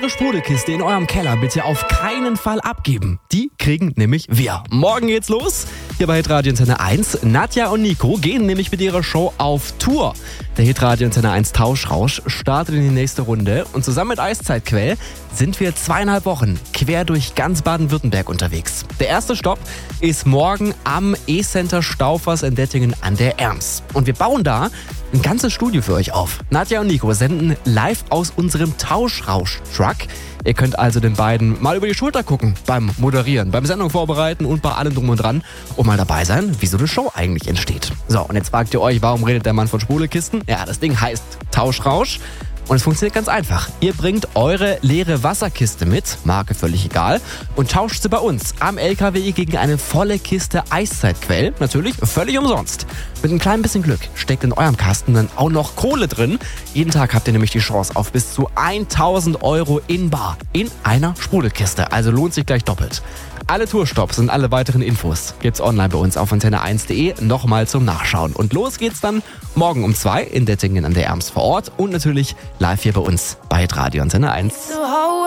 Eure Sprudelkiste in eurem Keller bitte auf keinen Fall abgeben. Die kriegen nämlich wir. Morgen geht's los. Hier bei Hitradio Antenne 1. Nadja und Nico gehen nämlich mit ihrer Show auf Tour. Der Hitradio Antenne 1 Tauschrausch startet in die nächste Runde. Und zusammen mit Eiszeitquell sind wir 2,5 Wochen quer durch ganz Baden-Württemberg unterwegs. Der erste Stopp ist morgen am E-Center Staufers in Dettingen an der Erms. Und wir bauen da ein ganzes Studio für euch auf. Nadja und Nico senden live aus unserem Tauschrausch-Truck. Ihr könnt also den beiden mal über die Schulter gucken beim Moderieren, beim Sendung vorbereiten und bei allem drum und dran und mal dabei sein, wie so eine Show eigentlich entsteht. So, und jetzt fragt ihr euch, warum redet der Mann von Sprudelkisten? Ja, das Ding heißt Tauschrausch. Und es funktioniert ganz einfach. Ihr bringt eure leere Wasserkiste mit, Marke völlig egal, und tauscht sie bei uns am LKW gegen eine volle Kiste Eiszeitquell. Natürlich völlig umsonst. Mit ein klein bisschen Glück steckt in eurem Kasten dann auch noch Kohle drin. Jeden Tag habt ihr nämlich die Chance auf bis zu 1.000 € in bar in einer Sprudelkiste. Also lohnt sich gleich doppelt. Alle Tourstops und alle weiteren Infos gibt's online bei uns auf antenne1.de nochmal zum Nachschauen. Und los geht's dann morgen um 2 in Dettingen an der Erms vor Ort und natürlich live hier bei uns bei Radio Antenne 1.